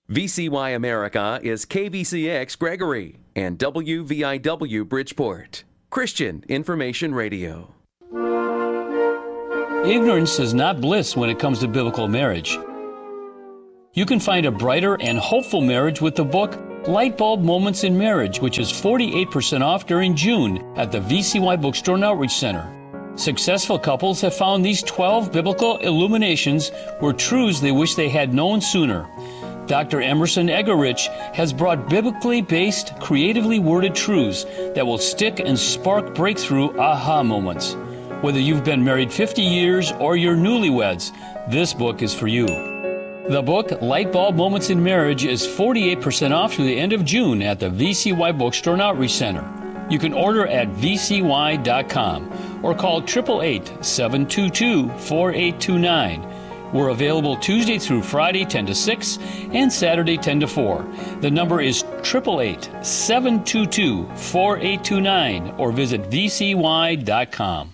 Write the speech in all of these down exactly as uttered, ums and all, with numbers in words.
V C Y America is K V C X Gregory and W V I W Bridgeport. Christian Information Radio. Ignorance is not bliss when it comes to biblical marriage. You can find a brighter and hopeful marriage with the book Light Bulb Moments in Marriage, which is forty-eight percent off during June at the V C Y Bookstore and Outreach Center. Successful couples have found these twelve biblical illuminations were truths they wish they had known sooner. Doctor Emerson Egerich has brought biblically based, creatively worded truths that will stick and spark breakthrough aha moments. Whether you've been married fifty years or you're newlyweds, this book is for you. The book, Light Bulb Moments in Marriage, is forty-eight percent off through the end of June at the V C Y Bookstore and Outreach Center. You can order at v c y dot com or call eight eight eight, seven two two, four eight two nine. We're available Tuesday through Friday ten to six and Saturday ten to four. The number is eight eight eight, seven two two, four eight two nine or visit v c y dot com.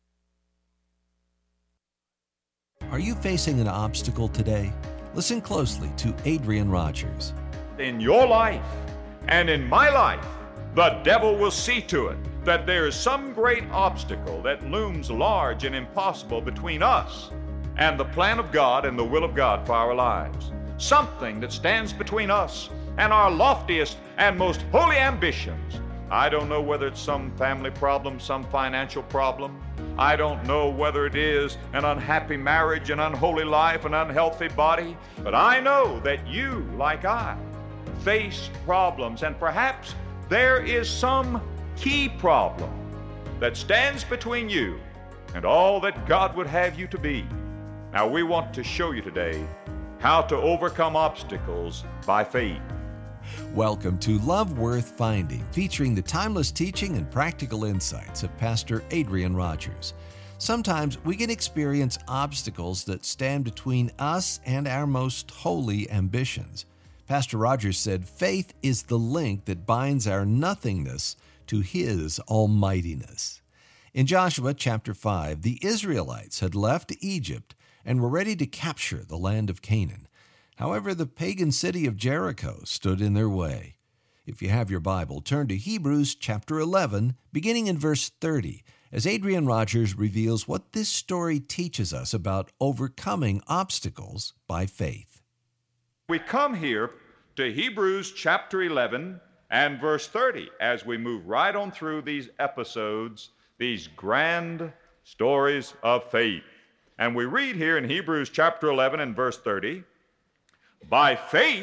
Are you facing an obstacle today? Listen closely to Adrian Rogers. In your life and in my life, the devil will see to it that there is some great obstacle that looms large and impossible between us and the plan of God and the will of God for our lives. Something that stands between us and our loftiest and most holy ambitions. I don't know whether it's some family problem, some financial problem. I don't know whether it is an unhappy marriage, an unholy life, an unhealthy body. But I know that you, like I, face problems, and perhaps there is some key problem that stands between you and all that God would have you to be. Now, we want to show you today how to overcome obstacles by faith. Welcome to Love Worth Finding, featuring the timeless teaching and practical insights of Pastor Adrian Rogers. Sometimes we can experience obstacles that stand between us and our most holy ambitions. Pastor Rogers said, faith is the link that binds our nothingness to His almightiness. In Joshua chapter five, the Israelites had left Egypt and were ready to capture the land of Canaan. However, the pagan city of Jericho stood in their way. If you have your Bible, turn to Hebrews chapter eleven, beginning in verse thirty, as Adrian Rogers reveals what this story teaches us about overcoming obstacles by faith. We come here to Hebrews chapter eleven and verse thirty as we move right on through these episodes, these grand stories of faith. And we read here in Hebrews chapter eleven and verse thirty, by faith,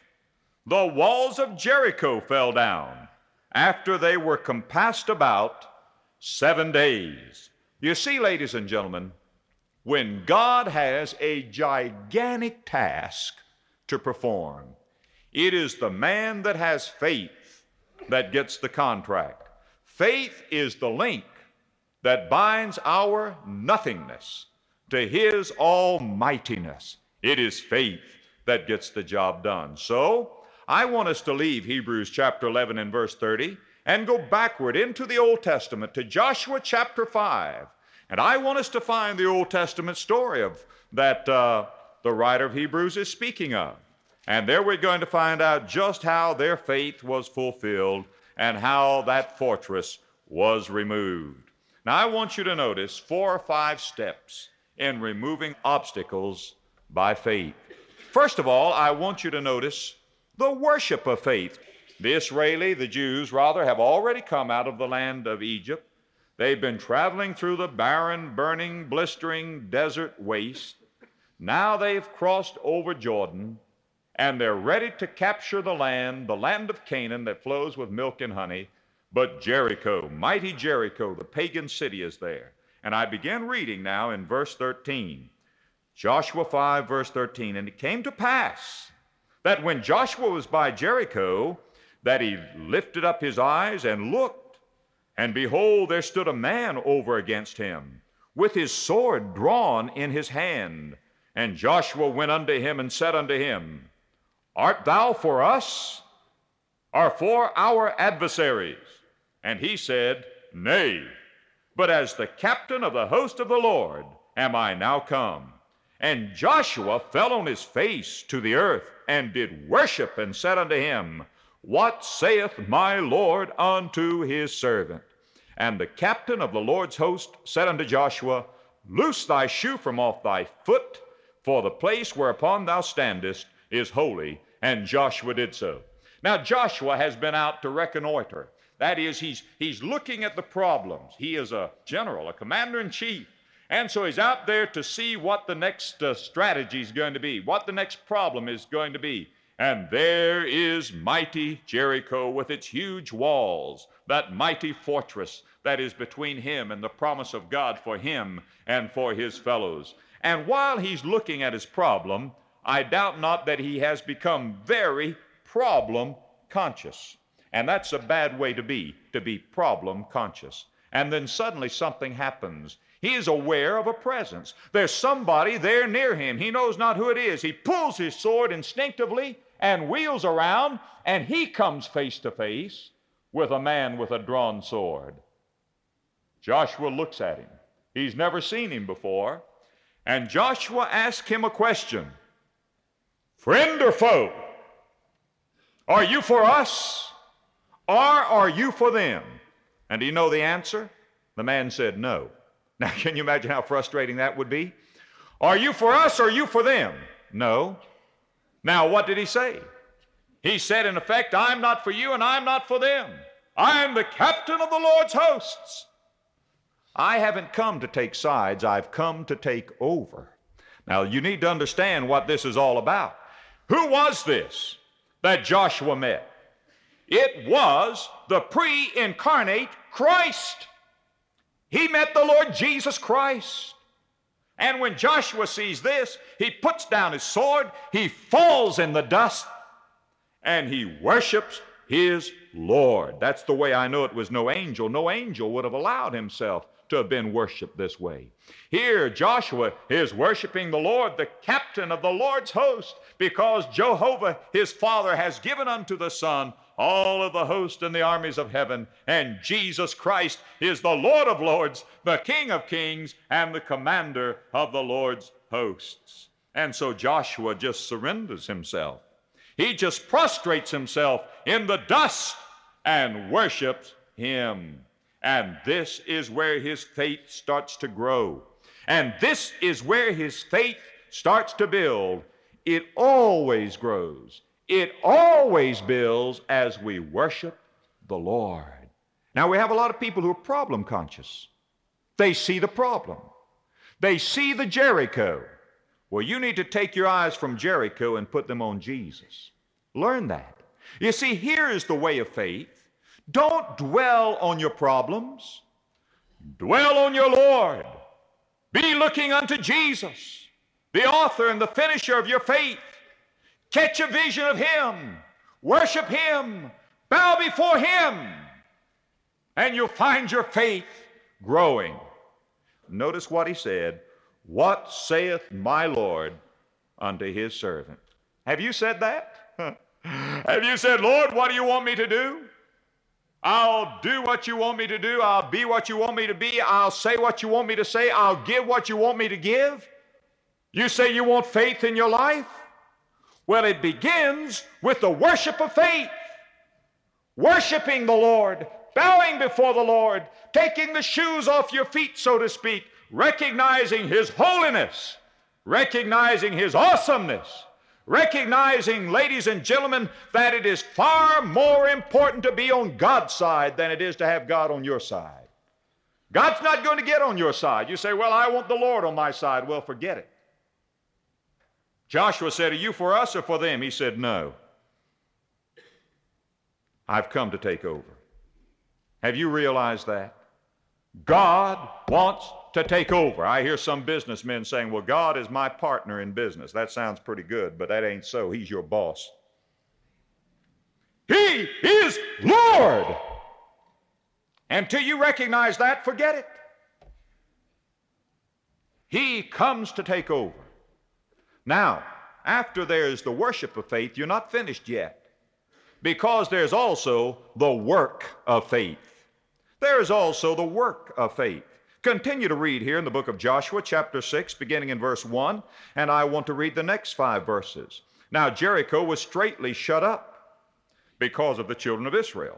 the walls of Jericho fell down after they were compassed about seven days. You see, ladies and gentlemen, when God has a gigantic task to perform, it is the man that has faith that gets the contract. Faith is the link that binds our nothingness to His almightiness. It is faith that gets the job done. So, I want us to leave Hebrews chapter eleven and verse thirty and go backward into the Old Testament to Joshua chapter five. And I want us to find the Old Testament story of that uh, the writer of Hebrews is speaking of. And there we're going to find out just how their faith was fulfilled and how that fortress was removed. Now, I want you to notice four or five steps in removing obstacles by faith. First of all, I want you to notice the worship of faith. The Israeli, the Jews rather, have already come out of the land of Egypt. They've been traveling through the barren, burning, blistering desert waste. Now they've crossed over Jordan, and they're ready to capture the land, the land of Canaan that flows with milk and honey. But Jericho, mighty Jericho, the pagan city, is there. And I begin reading now in verse thirteen. Joshua five, verse thirteen, and it came to pass that when Joshua was by Jericho, that he lifted up his eyes and looked, and behold, there stood a man over against him, with his sword drawn in his hand. And Joshua went unto him and said unto him, art thou for us, or for our adversaries? And he said, nay, but as the captain of the host of the Lord am I now come. And Joshua fell on his face to the earth, and did worship, and said unto him, What saith my Lord unto his servant? And the captain of the Lord's host said unto Joshua, Loose thy shoe from off thy foot, for the place whereupon thou standest is holy. And Joshua did so. Now Joshua has been out to reconnoiter. That is, he's, he's looking at the problems. He is a general, a commander-in-chief. And so he's out there to see what the next uh, strategy is going to be, what the next problem is going to be. And there is mighty Jericho with its huge walls, that mighty fortress that is between him and the promise of God for him and for his fellows. And while he's looking at his problem, I doubt not that he has become very problem conscious. And that's a bad way to be, to be problem conscious. And then suddenly something happens. He is aware of a presence. There's somebody there near him. He knows not who it is. He pulls his sword instinctively and wheels around, and he comes face to face with a man with a drawn sword. Joshua looks at him. He's never seen him before. And Joshua asks him a question. Friend or foe? Are you for us, or are you for them? And do you know the answer? The man said no. Now, can you imagine how frustrating that would be? Are you for us, or are you for them? No. Now, what did he say? He said, in effect, I'm not for you and I'm not for them. I'm the captain of the Lord's hosts. I haven't come to take sides. I've come to take over. Now, you need to understand what this is all about. Who was this that Joshua met? It was the pre-incarnate Christ. He met the Lord Jesus Christ. And when Joshua sees this, he puts down his sword, he falls in the dust, and he worships his Lord. That's the way I know it was no angel. No angel would have allowed himself to have been worshiped this way. Here, Joshua is worshiping the Lord, the captain of the Lord's host, because Jehovah, his Father, has given unto the Son all of the host and the armies of heaven, and Jesus Christ is the Lord of lords, the King of kings, and the commander of the Lord's hosts. And so Joshua just surrenders himself. He just prostrates himself in the dust and worships him. And this is where his faith starts to grow. And this is where his faith starts to build. It always grows. It always builds as we worship the Lord. Now, we have a lot of people who are problem conscious. They see the problem. They see the Jericho. Well, you need to take your eyes from Jericho and put them on Jesus. Learn that. You see, here is the way of faith. Don't dwell on your problems. Dwell on your Lord. Be looking unto Jesus, the author and the finisher of your faith. Catch a vision of him. Worship him. Bow before him. And you'll find your faith growing. Notice what he said. What saith my Lord unto his servant? Have you said that? Have you said, Lord, what do you want me to do? I'll do what you want me to do. I'll be what you want me to be. I'll say what you want me to say. I'll give what you want me to give. You say you want faith in your life? Well, it begins with the worship of faith. Worshiping the Lord, bowing before the Lord, taking the shoes off your feet, so to speak, recognizing his holiness, recognizing his awesomeness, recognizing, ladies and gentlemen, that it is far more important to be on God's side than it is to have God on your side. God's not going to get on your side. You say, well, I want the Lord on my side. Well, forget it. Joshua said, are you for us or for them? He said, no. I've come to take over. Have you realized that? God wants to take over. I hear some businessmen saying, well, God is my partner in business. That sounds pretty good, but that ain't so. He's your boss. He is Lord. Until you recognize that, forget it. He comes to take over. Now, after there's the worship of faith, you're not finished yet, because there's also the work of faith. There is also the work of faith. Continue to read here in the book of Joshua, chapter six, beginning in verse one, and I want to read the next five verses. Now Jericho was straitly shut up because of the children of Israel.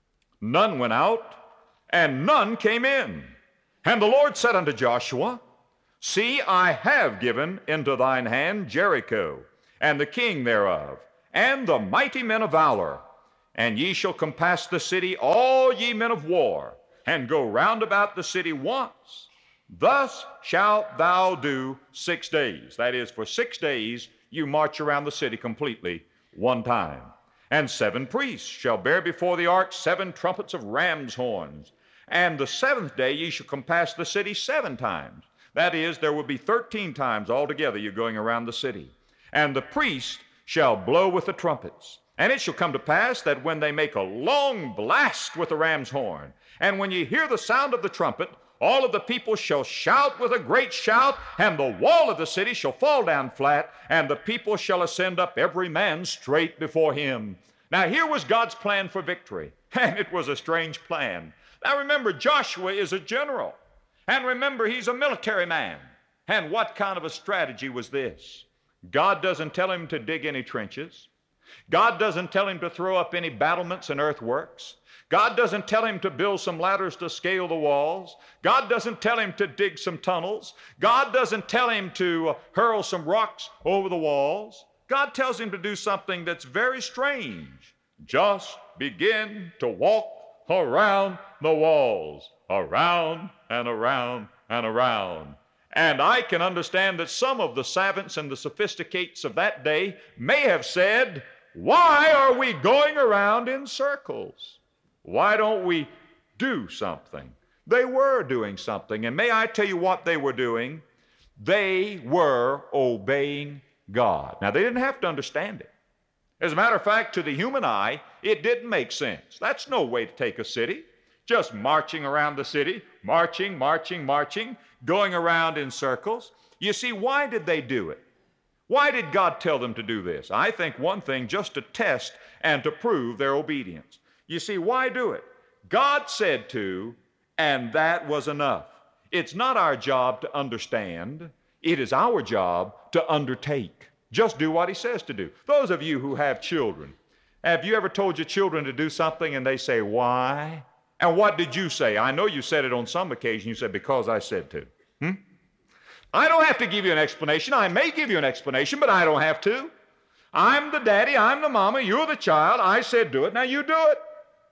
None went out, and none came in. And the Lord said unto Joshua, See, I have given into thine hand Jericho, and the king thereof, and the mighty men of valor. And ye shall compass the city, all ye men of war, and go round about the city once. Thus shalt thou do six days. That is, for six days you march around the city completely one time. And seven priests shall bear before the ark seven trumpets of ram's horns. And the seventh day ye shall compass the city seven times. That is, there will be thirteen times altogether you're going around the city. And the priest shall blow with the trumpets. And it shall come to pass that when they make a long blast with the ram's horn, and when ye hear the sound of the trumpet, all of the people shall shout with a great shout, and the wall of the city shall fall down flat, and the people shall ascend up every man straight before him. Now here was God's plan for victory, and it was a strange plan. Now remember, Joshua is a general, and remember, he's a military man. And what kind of a strategy was this? God doesn't tell him to dig any trenches. God doesn't tell him to throw up any battlements and earthworks. God doesn't tell him to build some ladders to scale the walls. God doesn't tell him to dig some tunnels. God doesn't tell him to uh, hurl some rocks over the walls. God tells him to do something that's very strange. Just begin to walk around the walls, around and around and around. And I can understand that some of the savants and the sophisticates of that day may have said, why are we going around in circles? Why don't we do something? They were doing something, and may I tell you what they were doing? They were obeying God. Now, they didn't have to understand it. As a matter of fact, to the human eye, it didn't make sense. That's no way to take a city. Just marching around the city, marching, marching, marching, going around in circles. You see, why did they do it? Why did God tell them to do this? I think one thing, just to test and to prove their obedience. You see, why do it? God said to, and that was enough. It's not our job to understand. It is our job to undertake. Just do what he says to do. Those of you who have children, have you ever told your children to do something and they say, why? And what did you say? I know you said it on some occasion. You said, because I said to. Hmm? I don't have to give you an explanation. I may give you an explanation, but I don't have to. I'm the daddy, I'm the mama, you're the child. I said do it, now you do it.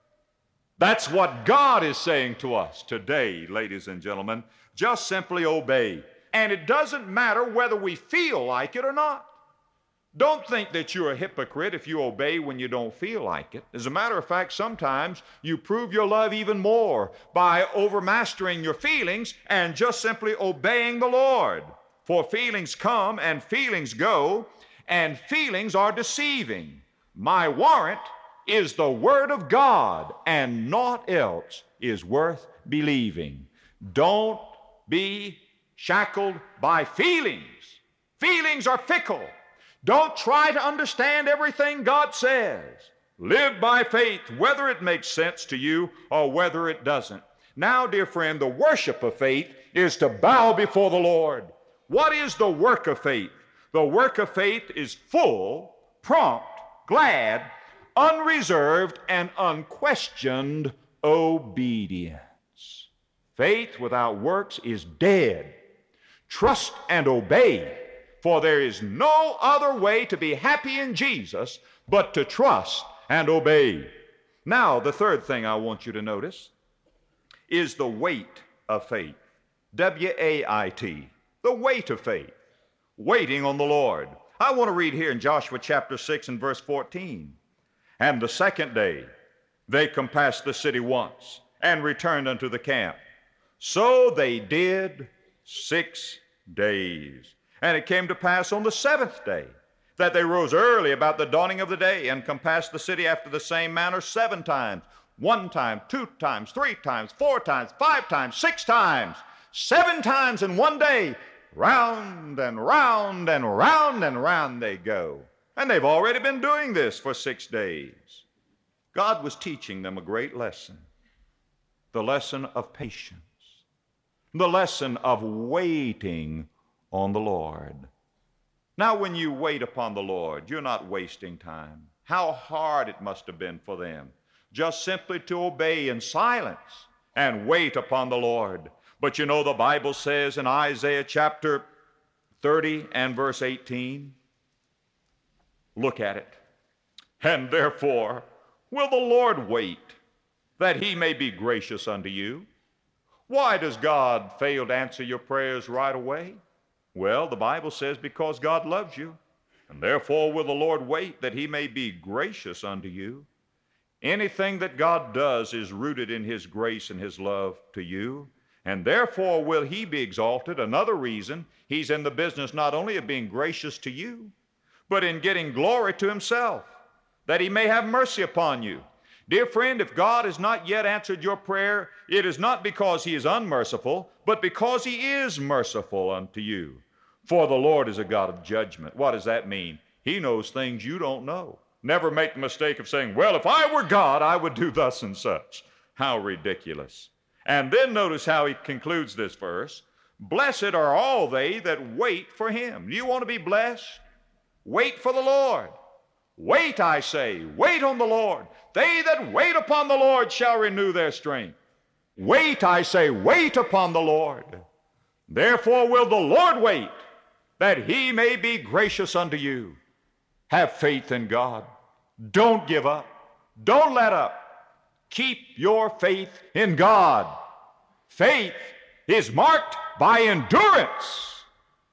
That's what God is saying to us today, ladies and gentlemen. Just simply obey. And it doesn't matter whether we feel like it or not. Don't think that you're a hypocrite if you obey when you don't feel like it. As a matter of fact, sometimes you prove your love even more by overmastering your feelings and just simply obeying the Lord. For feelings come and feelings go, and feelings are deceiving. My warrant is the Word of God, and naught else is worth believing. Don't be shackled by feelings. Feelings are fickle. Don't try to understand everything God says. Live by faith, whether it makes sense to you or whether it doesn't. Now, dear friend, the worship of faith is to bow before the Lord. What is the work of faith? The work of faith is full, prompt, glad, unreserved, and unquestioned obedience. Faith without works is dead. Trust and obey. For there is no other way to be happy in Jesus but to trust and obey. Now, the third thing I want you to notice is the weight of faith. W A I T, the weight of faith. Waiting on the Lord. I want to read here in Joshua chapter six and verse fourteen. And the second day they compassed the city once and returned unto the camp. So they did six days. And it came to pass on the seventh day that they rose early about the dawning of the day and compassed the city after the same manner seven times. One time, two times, three times, four times, five times, six times. Seven times in one day. Round and round and round and round they go. And they've already been doing this for six days. God was teaching them a great lesson. The lesson of patience. the lesson of waiting on the Lord. Now, when you wait upon the Lord, you're not wasting time. How hard it must have been for them just simply to obey in silence and wait upon the Lord. But you know, the Bible says in Isaiah chapter thirty and verse eighteen, look at it. And therefore will the Lord wait, that he may be gracious unto you. Why does God fail to answer your prayers right away? Well, the Bible says because God loves you, and therefore will the Lord wait that he may be gracious unto you. Anything that God does is rooted in his grace and his love to you, and therefore will he be exalted. Another reason, he's in the business not only of being gracious to you, but in getting glory to himself, that he may have mercy upon you. Dear friend, if God has not yet answered your prayer, it is not because he is unmerciful, but because he is merciful unto you. For the Lord is a God of judgment. What does that mean? He knows things you don't know. Never make the mistake of saying, well, if I were God, I would do thus and such. How ridiculous. And then notice how he concludes this verse. Blessed are all they that wait for him. You want to be blessed? Wait for the Lord. Wait, I say, wait on the Lord. They that wait upon the Lord shall renew their strength. Wait, I say, wait upon the Lord. Therefore will the Lord wait, that he may be gracious unto you. Have faith in God. Don't give up. Don't let up. Keep your faith in God. Faith is marked by endurance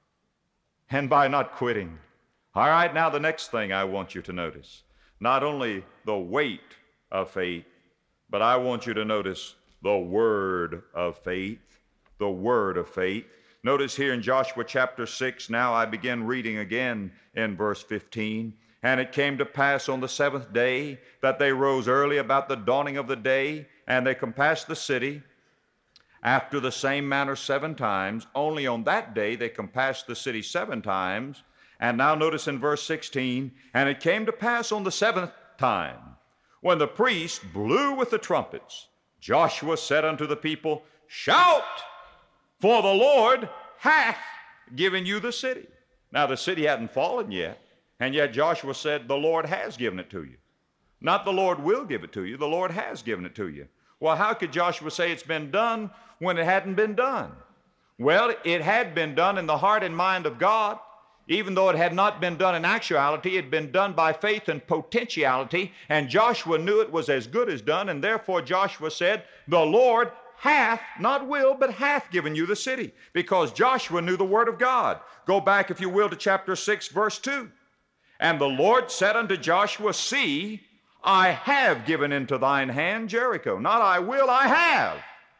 and by not quitting. All right, now the next thing I want you to notice, not only the weight of faith, but I want you to notice the word of faith, the word of faith. Notice here in Joshua chapter six, now I begin reading again in verse fifteen. And it came to pass on the seventh day that they rose early about the dawning of the day, and they compassed the city after the same manner seven times. Only on that day they compassed the city seven times. And now notice in verse sixteen, and it came to pass on the seventh time, when the priest blew with the trumpets, Joshua said unto the people, shout, for the Lord hath given you the city. Now the city hadn't fallen yet, and yet Joshua said, the Lord has given it to you. Not the Lord will give it to you, the Lord has given it to you. Well, how could Joshua say it's been done when it hadn't been done? Well, it had been done in the heart and mind of God. Even though it had not been done in actuality, it had been done by faith and potentiality, and Joshua knew it was as good as done, and therefore Joshua said, the Lord hath, not will, but hath given you the city, because Joshua knew the word of God. Go back, if you will, to chapter six, verse two. And the Lord said unto Joshua, see, I have given into thine hand Jericho. Not I will, I have.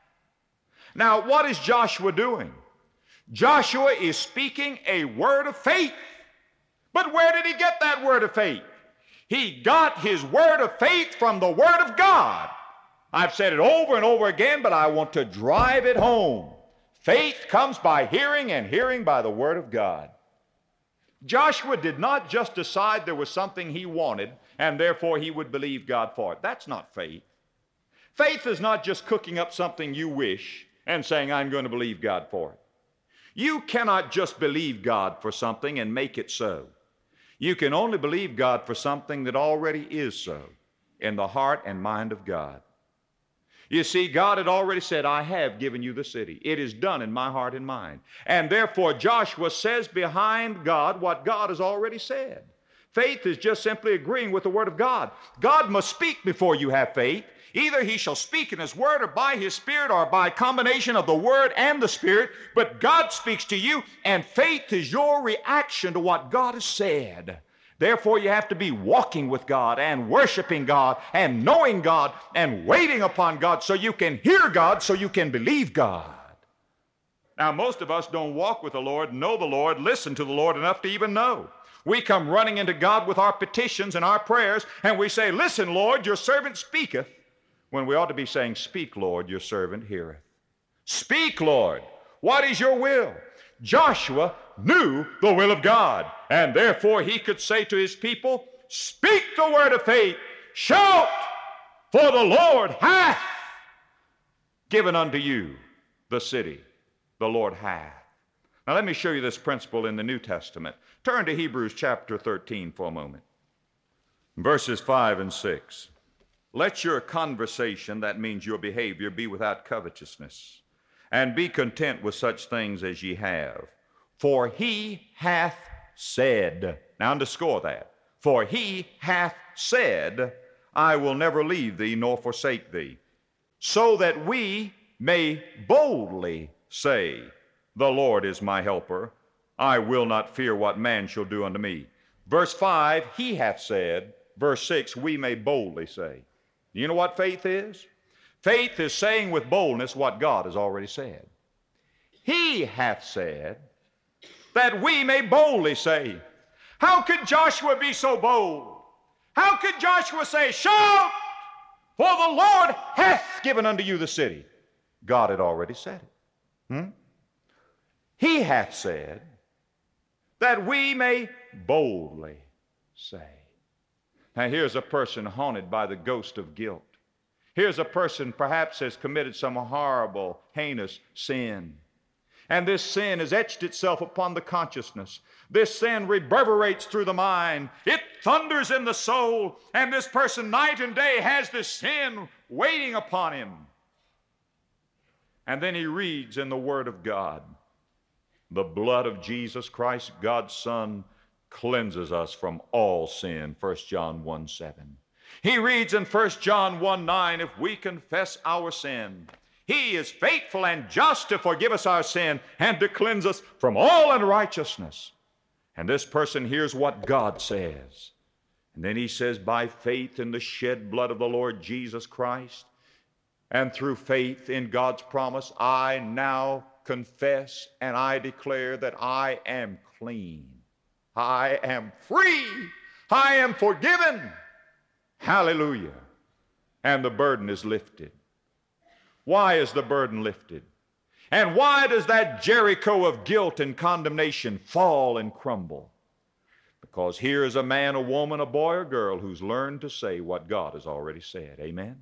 Now, what is Joshua doing? Joshua is speaking a word of faith. But where did he get that word of faith? He got his word of faith from the word of God. I've said it over and over again, but I want to drive it home. Faith comes by hearing, and hearing by the word of God. Joshua did not just decide there was something he wanted, and therefore he would believe God for it. That's not faith. Faith is not just cooking up something you wish and saying, I'm going to believe God for it. You cannot just believe God for something and make it so. You can only believe God for something that already is so in the heart and mind of God. You see, God had already said, I have given you the city. It is done in my heart and mind. And therefore Joshua says behind God what God has already said. Faith is just simply agreeing with the word of God. God must speak before you have faith. Either he shall speak in his word or by his spirit or by combination of the word and the spirit, but God speaks to you, and faith is your reaction to what God has said. Therefore, you have to be walking with God and worshiping God and knowing God and waiting upon God so you can hear God, so you can believe God. Now, most of us don't walk with the Lord, know the Lord, listen to the Lord enough to even know. We come running into God with our petitions and our prayers, and we say, listen, Lord, your servant speaketh, when we ought to be saying, speak, Lord, your servant heareth. Speak, Lord. What is your will? Joshua knew the will of God, and therefore he could say to his people, speak the word of faith, shout, for the Lord hath given unto you the city. the Lord hath. Now let me show you this principle in the New Testament. Turn to Hebrews chapter thirteen for a moment. Verses five and six. Let your conversation, that means your behavior, be without covetousness, and be content with such things as ye have. For he hath said, now underscore that, for he hath said, I will never leave thee nor forsake thee, so that we may boldly say, the Lord is my helper. I will not fear what man shall do unto me. Verse five, he hath said. Verse six, we may boldly say. You know what faith is? Faith is saying with boldness what God has already said. He hath said that we may boldly say. How could Joshua be so bold? How could Joshua say, shout, for the Lord hath given unto you the city? God had already said it. Hmm? He hath said that we may boldly say. Now here's a person haunted by the ghost of guilt. Here's a person perhaps has committed some horrible, heinous sin. And this sin has etched itself upon the consciousness. This sin reverberates through the mind. It thunders in the soul. And this person night and day has this sin waiting upon him. And then he reads in the Word of God, the blood of Jesus Christ, God's Son, cleanses us from all sin, First John one seven. He reads in First John one nine, if we confess our sin, he is faithful and just to forgive us our sin and to cleanse us from all unrighteousness. And this person hears what God says. And then he says, by faith in the shed blood of the Lord Jesus Christ, and through faith in God's promise, I now confess and I declare that I am clean. I am free. I am forgiven. Hallelujah. And the burden is lifted. Why is the burden lifted? And why does that Jericho of guilt and condemnation fall and crumble? Because here is a man, a woman, a boy, or girl who's learned to say what God has already said. Amen?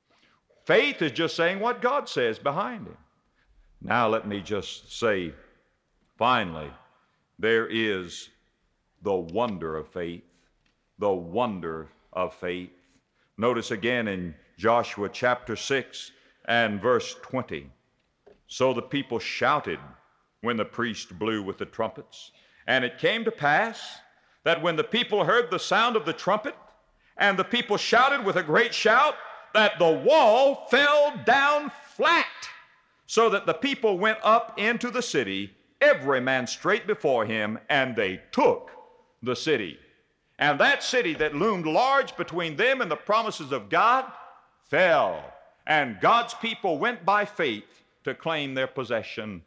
Faith is just saying what God says behind him. Now let me just say, finally, there is the wonder of faith. The wonder of faith. Notice again in Joshua chapter six and verse twenty. So the people shouted when the priest blew with the trumpets. And it came to pass that when the people heard the sound of the trumpet, and the people shouted with a great shout, that the wall fell down flat, so that the people went up into the city, every man straight before him, and they took the city. And that city that loomed large between them and the promises of God fell. And God's people went by faith to claim their possession.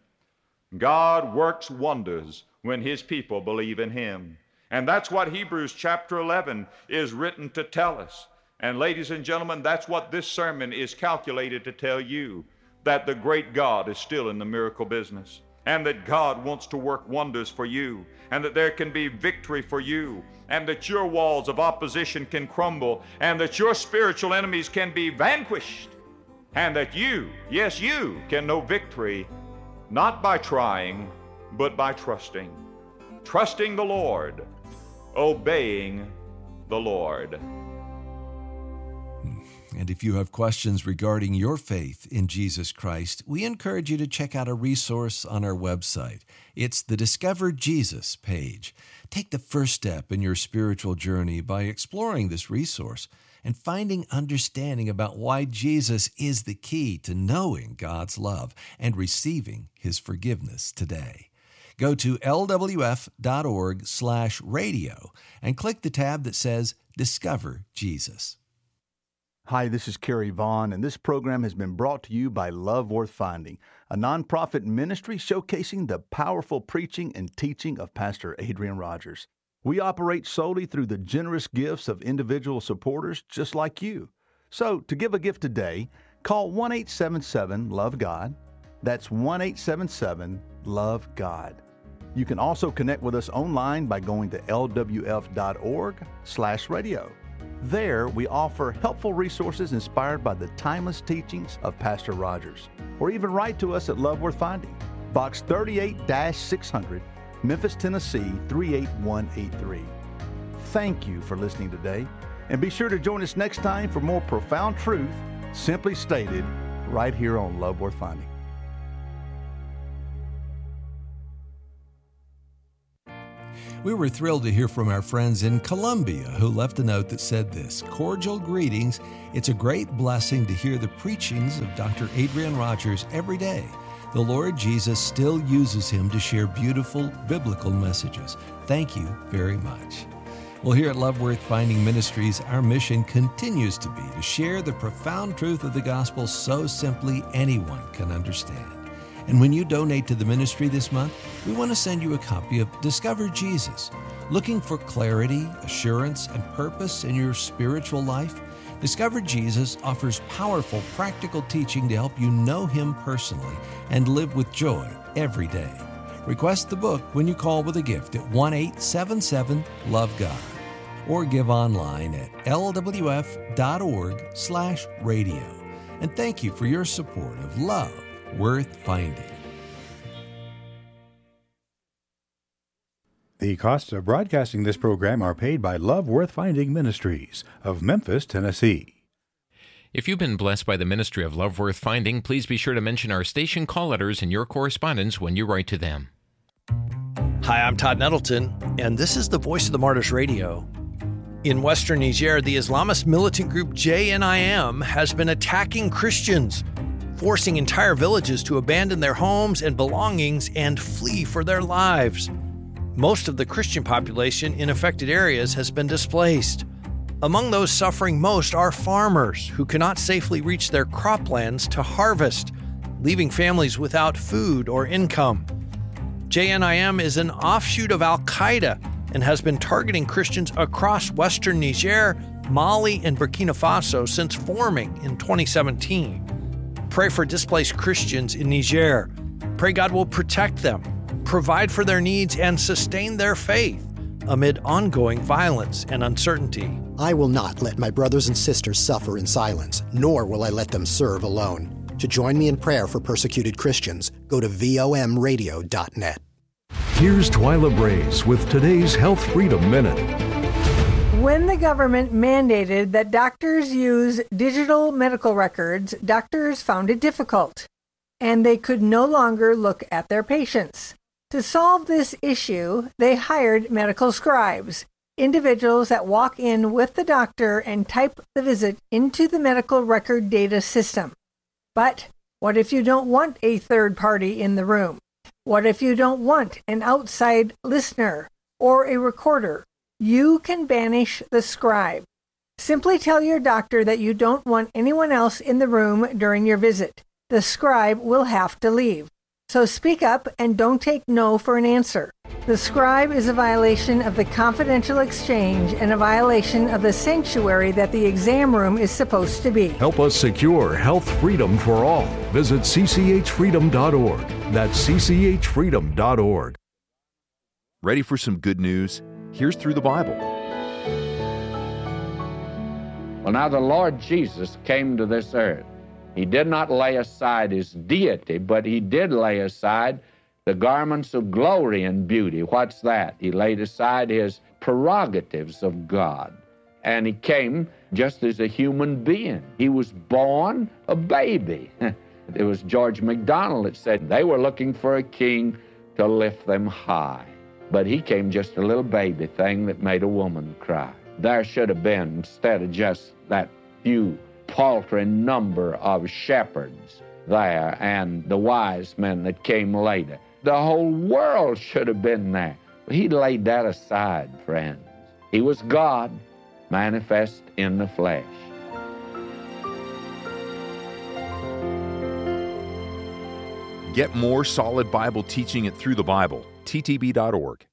God works wonders when his people believe in him. And that's what Hebrews chapter eleven is written to tell us. And ladies and gentlemen, that's what this sermon is calculated to tell you, that the great God is still in the miracle business, and that God wants to work wonders for you, and that there can be victory for you, and that your walls of opposition can crumble, and that your spiritual enemies can be vanquished, and that you, yes, you, can know victory not by trying, but by trusting. Trusting the Lord, obeying the Lord. And if you have questions regarding your faith in Jesus Christ, we encourage you to check out a resource on our website. It's the Discover Jesus page. Take the first step in your spiritual journey by exploring this resource and finding understanding about why Jesus is the key to knowing God's love and receiving his forgiveness today. Go to L W F dot org slash radio and click the tab that says Discover Jesus. Hi, this is Kerry Vaughn, and this program has been brought to you by Love Worth Finding, a nonprofit ministry showcasing the powerful preaching and teaching of Pastor Adrian Rogers. We operate solely through the generous gifts of individual supporters just like you. So, to give a gift today, call one eight seven seven, love God. That's one eight seven seven, love God. You can also connect with us online by going to L W F dot org slash radio. There, we offer helpful resources inspired by the timeless teachings of Pastor Rogers. Or even write to us at Love Worth Finding, Box thirty-eight six hundred, Memphis, Tennessee three eight one eight three. Thank you for listening today, and be sure to join us next time for more profound truth, simply stated, right here on Love Worth Finding. We were thrilled to hear from our friends in Colombia who left a note that said this: cordial greetings. It's a great blessing to hear the preachings of Doctor Adrian Rogers every day. The Lord Jesus still uses him to share beautiful biblical messages. Thank you very much. Well, here at Love Worth Finding Ministries, our mission continues to be to share the profound truth of the gospel so simply anyone can understand. And when you donate to the ministry this month, we want to send you a copy of Discover Jesus. Looking for clarity, assurance, and purpose in your spiritual life? Discover Jesus offers powerful, practical teaching to help you know Him personally and live with joy every day. Request the book when you call with a gift at one eight seven seven love God or give online at l w f dot org slash radio. And thank you for your support of Love Worth Finding. The costs of broadcasting this program are paid by Love Worth Finding Ministries of Memphis, Tennessee. If you've been blessed by the ministry of Love Worth Finding, please be sure to mention our station call letters in your correspondence when you write to them. Hi, I'm Todd Nettleton, and this is the Voice of the Martyrs Radio. In western Niger, the Islamist militant group J N I M has been attacking Christians, forcing entire villages to abandon their homes and belongings and flee for their lives. Most of the Christian population in affected areas has been displaced. Among those suffering most are farmers who cannot safely reach their croplands to harvest, leaving families without food or income. J N I M is an offshoot of Al-Qaeda and has been targeting Christians across western Niger, Mali, and Burkina Faso since forming in twenty seventeen. Pray for displaced Christians in Niger. Pray God will protect them, provide for their needs, and sustain their faith amid ongoing violence and uncertainty. I will not let my brothers and sisters suffer in silence, nor will I let them serve alone. To join me in prayer for persecuted Christians, go to V O M radio dot net. Here's Twyla Brace with today's Health Freedom Minute. When the government mandated that doctors use digital medical records, doctors found it difficult, and they could no longer look at their patients. To solve this issue, they hired medical scribes, individuals that walk in with the doctor and type the visit into the medical record data system. But what if you don't want a third party in the room? What if you don't want an outside listener or a recorder? You can banish the scribe. Simply tell your doctor that you don't want anyone else in the room during your visit. The scribe will have to leave. So speak up and don't take no for an answer. The scribe is a violation of the confidential exchange and a violation of the sanctuary that the exam room is supposed to be. Help us secure health freedom for all. Visit c c h freedom dot org. That's c c h freedom dot org. Ready for some good news? Here's Through the Bible. Well, now the Lord Jesus came to this earth. He did not lay aside his deity, but he did lay aside the garments of glory and beauty. What's that? He laid aside his prerogatives of God. And he came just as a human being. He was born a baby. It was George MacDonald that said they were looking for a king to lift them high. But he came just a little baby thing that made a woman cry. There should have been, instead of just that few paltry number of shepherds there and the wise men that came later, the whole world should have been there. He laid that aside, friends. He was God manifest in the flesh. Get more solid Bible teaching at Through the Bible, T T B dot org.